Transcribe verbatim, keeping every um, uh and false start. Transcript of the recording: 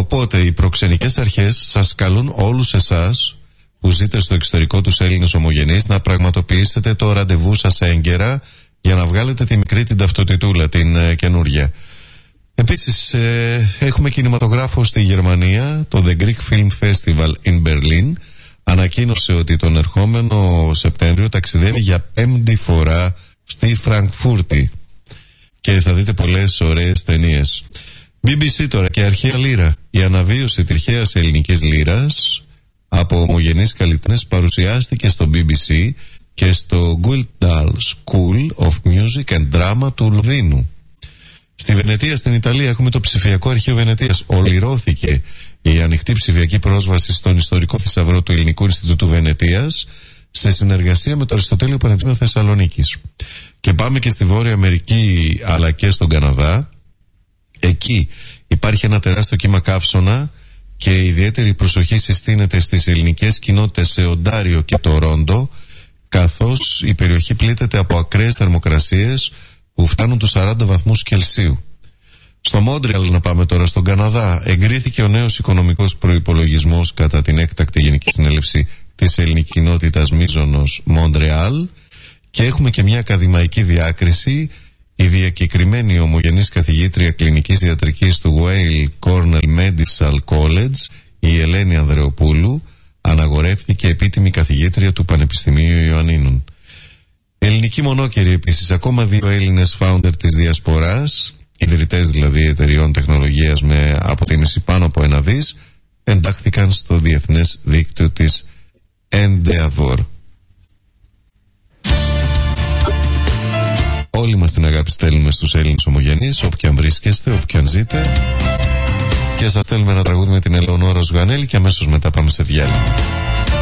οπότε οι προξενικές αρχές σας καλούν όλους εσάς που ζείτε στο εξωτερικό, τους Έλληνες ομογενείς, να πραγματοποιήσετε το ραντεβού σας έγκαιρα για να βγάλετε τη μικρή την ταυτοτητούλα, την ε, καινούρια. Επίσης ε, έχουμε κινηματογράφο στη Γερμανία. Το The Greek Film Festival in Berlin ανακοίνωσε ότι τον ερχόμενο Σεπτέμβριο ταξιδεύει για πέμπτη φορά στη Φραγκφούρτη και θα δείτε πολλές ωραίες ταινίες. μπι μπι σι τώρα και αρχαία λύρα. Η αναβίωση τυχαίας ελληνικής λύρας από ομογενείς καλλιτέχνες παρουσιάστηκε στο μπι μπι σι και στο Guildhall School of Music and Drama του Λονδίνου. Στη Βενετία, στην Ιταλία, έχουμε το ψηφιακό αρχείο Βενετίας. Ολυρώθηκε η ανοιχτή ψηφιακή πρόσβαση στον ιστορικό θησαυρό του Ελληνικού Ινστιτούτου Βενετίας σε συνεργασία με το Αριστοτέλειο Πανεπιστήμιο Θεσσαλονίκης. Και πάμε και στη Βόρεια Αμερική αλλά και στον Καναδά. Εκεί υπάρχει ένα τεράστιο κύμα καύσωνα και ιδιαίτερη προσοχή συστήνεται στις ελληνικές κοινότητες σε Οντάριο και Τορόντο, καθώς η περιοχή πλήττεται από ακραίες θερμοκρασίες που φτάνουν τους σαράντα βαθμούς Κελσίου. Στο Μόντρεαλ, να πάμε τώρα στον Καναδά, εγκρίθηκε ο νέος οικονομικός προϋπολογισμός κατά την έκτακτη Γενική Συνέλευση της ελληνικής κοινότητας Μίζωνος Μόντρεαλ και έχουμε και μια ακαδημαϊκή διάκριση. Η διακεκριμένη ομογενής καθηγήτρια κλινικής ιατρικής του Weill Cornell Medical College, η Ελένη Ανδρεοπούλου, αναγορεύτηκε επίτιμη καθηγήτρια του Πανεπιστημίου Ιωαννίνων. Ελληνική μονόκερη επίσης, ακόμα δύο Έλληνες founder της Διασποράς, ιδρυτές δηλαδή εταιριών τεχνολογίας με αποτίμηση πάνω από ένα δις, εντάχθηκαν στο διεθνές δίκτυο της Endeavor. Όλοι μας την αγάπη στέλνουμε στους Έλληνες ομογενείς, όπου και αν βρίσκεστε, όπου και αν ζείτε, και σας στέλνουμε ένα τραγούδι με την Ελεονόρα Ζουγανέλη και αμέσως μετά πάμε σε διάλειμμα.